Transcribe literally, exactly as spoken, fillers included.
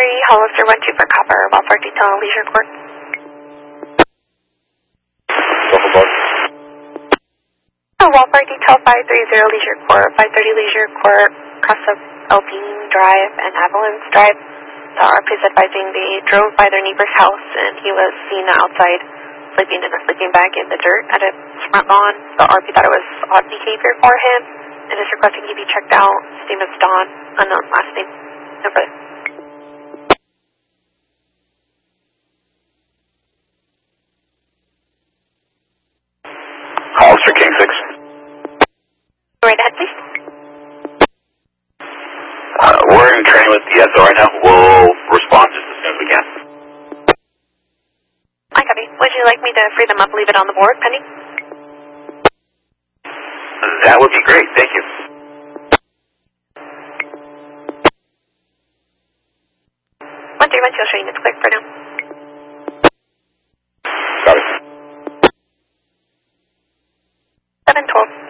three, Hollister one two for copper, Welfare Detail, Leisure Court. Oh, Welfare Detail five thirty Leisure Court, five thirty Leisure Court, across of Alpine Drive and Avalanche Drive. The R P is advising they drove by their neighbor's house and he was seen outside sleeping in a sleeping bag in the dirt at his front lawn. The R P thought it was odd behavior for him and is requesting he be checked out. His name is Don, unknown last name. Over. Hollister King six. Right ahead, please. Uh, we're in training with the S O right now. We'll respond just as soon as we can. I copy. Would you like me to free them up, leave it on the board, pending? That would be great, thank you. one three one two, showing it's quick for now. Got it. seven twelve.